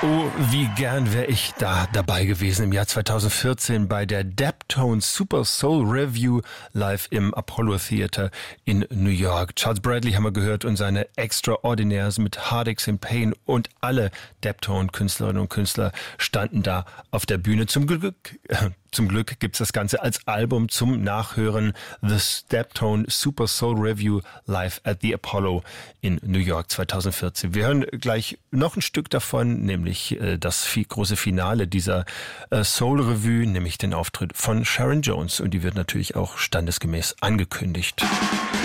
Oh, wie gern wäre ich da dabei gewesen im Jahr 2014 bei der Daptones Super Soul Review live im Apollo Theater in New York. Charles Bradley haben wir gehört und seine Extraordinaires mit Heartaches in Pain und alle Daptone-Künstlerinnen und Künstler standen da auf der Bühne. Zum Glück gibt's das Ganze als Album zum Nachhören. The Daptone Super Soul Review live at the Apollo in New York 2014. Wir hören gleich noch ein Stück davon, nämlich das große Finale dieser Soul Revue, nämlich den Auftritt von Sharon Jones. Und die wird natürlich auch standesgemäß angekündigt.